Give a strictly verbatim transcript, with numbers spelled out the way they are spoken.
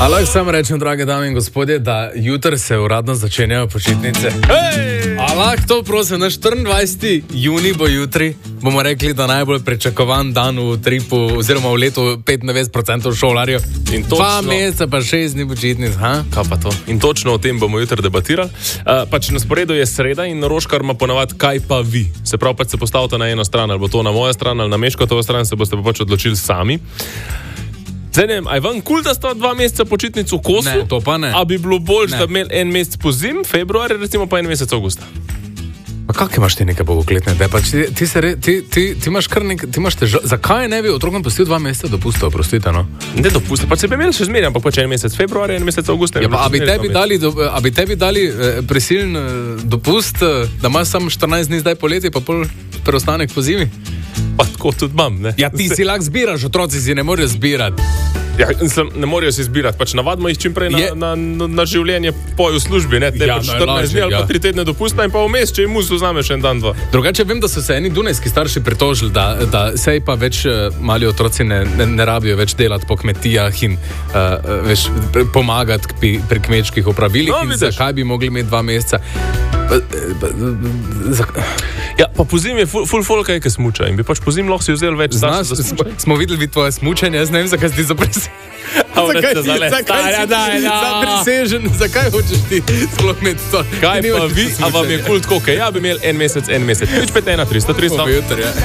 Lahko samo rečem, drage dame in gospodje, da jutri se uradno začenjajo počitnice. Hej! A lahko to prosim, na štiriindvajseti junij bo jutri, bomo rekli, da najbolj pričakovan dan v tripu, oziroma v letu petindevetdeset procentov šolarjev. In točno, Dva meseca pa šest dni počitnic, ha? Kaj pa to? In točno o tem bomo jutri debatirali. Uh, pač na sporedu je sreda in Roškar ima ponavadi kaj pa vi. Se pravi, pač se postavite na eno stran, ali bo to na mojo stran ali na Meškotovo stran, se boste pa pač odločili sami. Zdaj ne vem, aj vam kul, da sta dva meseca počitnic v kosu? Ne, to pa ne. A bi bilo bolj, da bi imeli en mesec po zim, februar, recimo pa en mesec avgusta? Pa kak imaš ti nekaj bogokletne? Pa ti, ti, se re, ti, ti, ti imaš kar nekaj, ti imaš težav. Zakaj ne bi otrokom pustil dva meseca dopusta, oprostite, no? Ne dopusta, pa se bi imeli še zmeraj, ampak pač en mesec februar, en mesec avgusta. Ja, pa a bi tebi dali, do, a bi tebi dali eh, prisiln eh, dopust, eh, da imaš samo štirinajst dni zdaj poleti, pa pol preostanek po zimi? Pa tako tudi imam, ne? Ja, ti si lahko zbiraš, otroci si ne morejo zbirati. Ja, mislim, ne morajo si zbirati, pač navadimo jih čim prej na, Je... na, na, na življenje poju v službi, ne, te Ja, pač najlažje, štirinajst dni ali ja. pa tri tedne dopusta in pa vmes, če jim muzu vzameš en dan, dva. Drugače vem, da so se eni dunajski starši pritožili, da, da sej pa več uh, mali otroci ne, ne, ne rabijo več delati po kmetijah in uh, več pomagati pri, pri kmečkih opravilih. No, in vidiš. zakaj bi mogli imeti dva meseca? Ja, pa po zimi je ful, ful folka, ki smuča in bi pač po zimi lahko si vzel več Znaš, časa za smo, smučanje. smo videli tvoje smučanje, jaz ne vem, zakaj si ti zapresen. A vrete za let. Zakaj Ja, si daj, ti ja. zaprisežen? Zakaj hočeš ti sploh imeti to? Kaj Ti pa nimaš vi, a vam je smučanja. kult, koliko? Ja, bi imeli en mesec, en mesec. Nič pet ena, tristo, tristo. Bo jutri, ja.